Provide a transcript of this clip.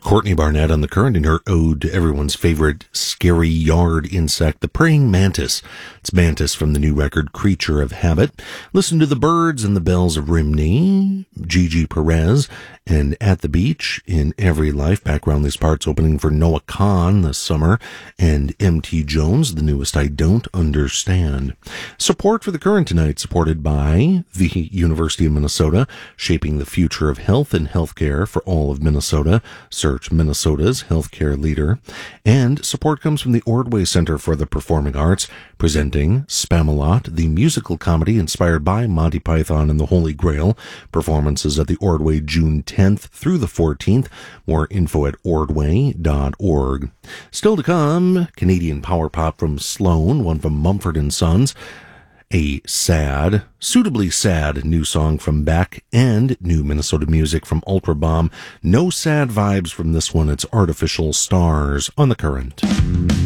Courtney Barnett on The Current in her ode to everyone's favorite scary yard insect, the praying mantis. It's Mantis from the new record Creature of Habit. Listen to the birds and the bells of Rimney, Gigi Perez, and At the Beach in Every Life. Back around these parts, opening for Noah Kahan this summer, and M.T. Jones, the newest I Don't Understand. Support for The Current tonight supported by the University of Minnesota, shaping the future of health and healthcare for all of Minnesota. Search Minnesota's healthcare leader. And support comes from the Ordway Center for the Performing Arts, presenting Spamalot, the musical comedy inspired by Monty Python and the Holy Grail. Performances at the Ordway June 10th through the 14th. More info at ordway.org. Still to come, Canadian power pop from Sloan, one from Mumford & Sons. A sad, suitably sad new song from Beck, and new Minnesota music from Ultra Bomb. No sad vibes from this one. It's Artificial Stars on The Current.